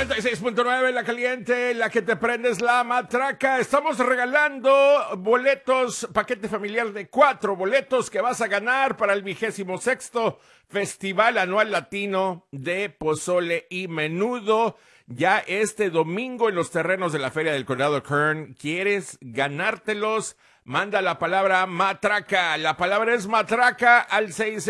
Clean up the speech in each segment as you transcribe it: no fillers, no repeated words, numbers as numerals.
96.9, la caliente, la que te prendes la matraca. Estamos regalando boletos, paquete familiar de 4 boletos que vas a ganar para el 26º Festival Anual Latino de Pozole y Menudo. Ya este domingo en los terrenos de la Feria del Condado Kern. ¿Quieres ganártelos? Manda la palabra matraca. La palabra es matraca al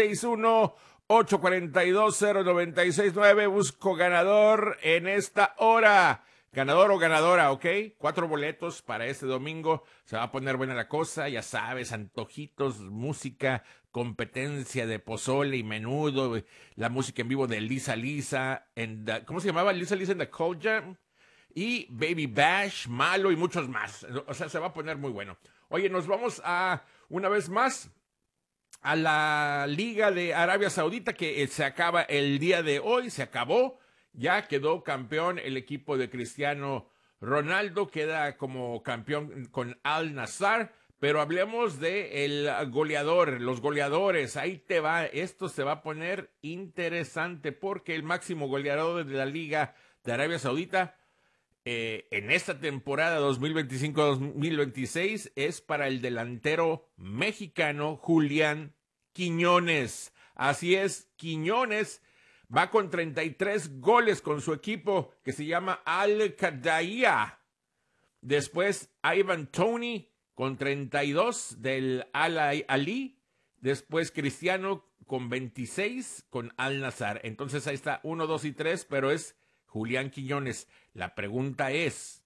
661-842-0969. Busco ganador en esta hora. Ganador o ganadora, ¿ok? 4 boletos para este domingo. Se va a poner buena la cosa, ya sabes, antojitos, música, competencia de pozole y menudo, la música en vivo de Lisa Lisa, ¿cómo se llamaba? Lisa Lisa en the Cold Jam. Y Baby Bash, Malo y muchos más. O sea, se va a poner muy bueno. Oye, nos vamos una vez más, a la Liga de Arabia Saudita, que se acaba el día de hoy, se acabó. Ya quedó campeón el equipo de Cristiano Ronaldo, queda como campeón con Al Nassr, pero hablemos de el goleador, los goleadores, ahí te va, esto se va a poner interesante porque el máximo goleador de la Liga de Arabia Saudita en esta temporada 2025-2026 es para el delantero mexicano Julián Quiñones. Así es, Quiñones va con 33 goles con su equipo que se llama Al-Qadaiya. Después Ivan Toney con 32 del Al-Ali. Después Cristiano con 26 con Al-Nassr. Entonces ahí está 1, 2 y 3, pero es Julián Quiñones. La pregunta es,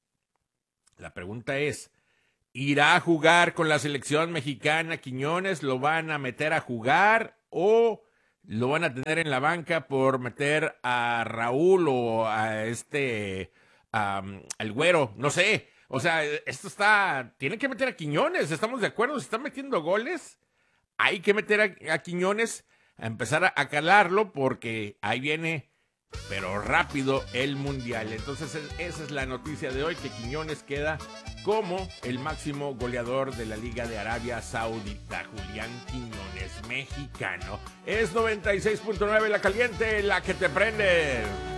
¿irá a jugar con la selección mexicana Quiñones? ¿Lo van a meter a jugar o lo van a tener en la banca por meter a Raúl o a al Güero? No sé. O sea, tiene que meter a Quiñones, ¿estamos de acuerdo? Se están metiendo goles. Hay que meter a Quiñones, a empezar a calarlo porque ahí viene, pero rápido, el Mundial. Entonces esa es la noticia de hoy, que Quiñones queda como el máximo goleador de la Liga de Arabia Saudita. Julián Quiñones, mexicano. Es 96.9 la caliente, la que te prende.